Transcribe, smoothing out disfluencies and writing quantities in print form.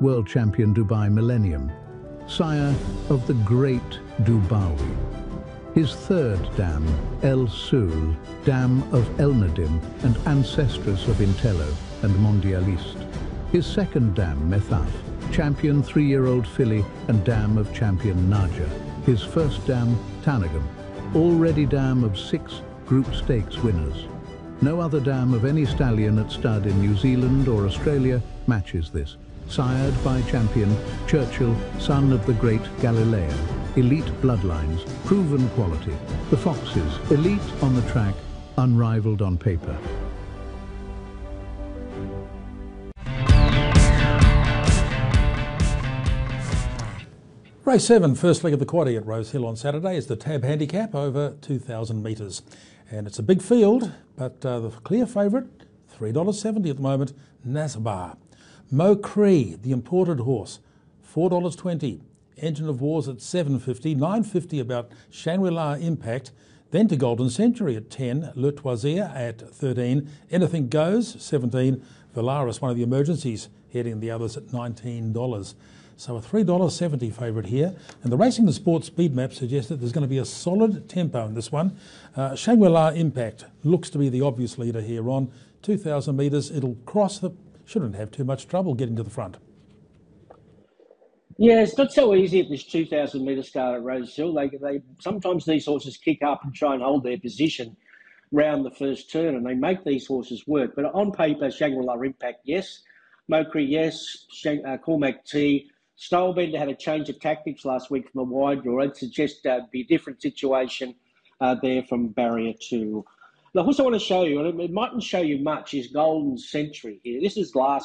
world champion Dubai Millennium, sire of the great Dubawi. His third dam, El Sul, dam of El Nadim and ancestress of Intello and Mondialiste. His second dam, Methaf, champion 3-year-old filly and dam of champion Naja. His first dam, Tanagum, already dam of 6 Group Stakes winners. No other dam of any stallion at stud in New Zealand or Australia matches this. Sired by champion Churchill, son of the great Galileo. Elite bloodlines, proven quality. The Foxes, elite on the track, unrivaled on paper. Race 7, first leg of the quaddie at Rose Hill on Saturday, is the Tab Handicap over 2,000 metres. And it's a big field, but the clear favourite, $3.70 at the moment, Nasbar. Mo Cree, the imported horse, $4.20. Engine of Wars at $7.50, $9.50 about Shangri-La Impact, then to Golden Century at $10, Le Toisier at $13, Anything Goes, $17, Valaris, one of the emergencies, heading the others at $19. So a $3.70 favourite here. And the Racing and Sport speed map suggests that there's going to be a solid tempo in this one. Shangri-La Impact looks to be the obvious leader here on 2,000 metres. It'll cross the... shouldn't have too much trouble getting to the front. Yeah, it's not so easy at this 2,000 metre start at Rose Hill. They sometimes these horses kick up and try and hold their position round the first turn, and they make these horses work. But on paper, Shangri-La Impact, yes. Mo Cree, yes. Cormac T. Stylebender had a change of tactics last week from a wide draw. I'd suggest it'd be a different situation there from barrier 2. The horse I want to show you, and it mightn't show you much, is Golden Century here. This is last